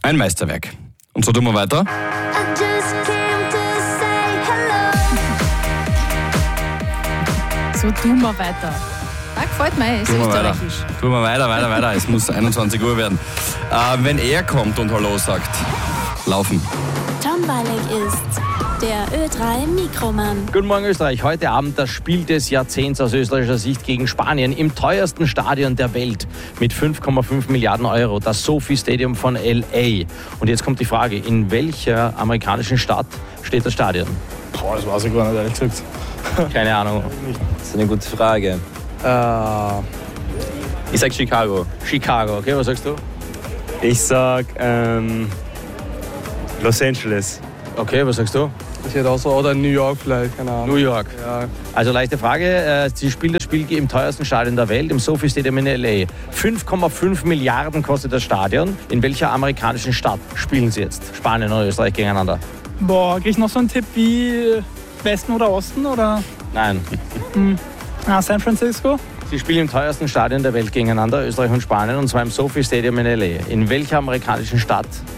Ein Meisterwerk. Und so tun wir weiter. So tun wir weiter. Das gefällt mir, ist österreichisch. Tun wir weiter. Es muss 21 Uhr werden. Wenn er kommt und Hallo sagt, laufen. Tom Balek ist der Ö3 Mikroman. Guten Morgen Österreich. Heute Abend das Spiel des Jahrzehnts aus österreichischer Sicht gegen Spanien im teuersten Stadion der Welt mit 5,5 Milliarden Euro, das Sophie Stadium von L.A. Und jetzt kommt die Frage, in welcher amerikanischen Stadt steht das Stadion? Boah, das weiß ich gar nicht, ehrlich gesagt. Keine Ahnung. Das ist eine gute Frage. Ich sag Chicago. Chicago, okay, was sagst du? Ich sag Los Angeles. Okay, was sagst du? Ich hätte auch so, oder New York vielleicht, keine Ahnung. New York. Ja. Also leichte Frage, Sie spielen das Spiel im teuersten Stadion der Welt, im Sophie Stadium in L.A. 5,5 Milliarden kostet das Stadion. In welcher amerikanischen Stadt spielen Sie jetzt? Spanien oder Österreich gegeneinander? Boah, krieg ich noch so einen Tipp wie Westen oder Osten, oder? Nein. San Francisco? Sie spielen im teuersten Stadion der Welt gegeneinander, Österreich und Spanien, und zwar im Sophie Stadium in L.A. In welcher amerikanischen Stadt